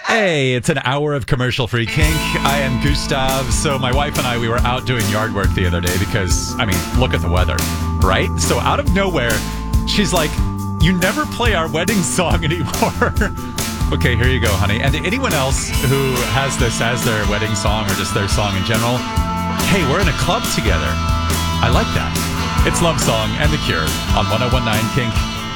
Hey, it's an hour of commercial-free kink. I am Gustav. So my wife and I, we were out doing yard work the other day because, look at the weather, right? So out of nowhere, she's like, you never play our wedding song anymore. Okay, here you go, honey. And to anyone else who has this as their wedding song or just their song in general, hey, we're in a club together. I like that. It's Love Song and The Cure on 101.9 Kink.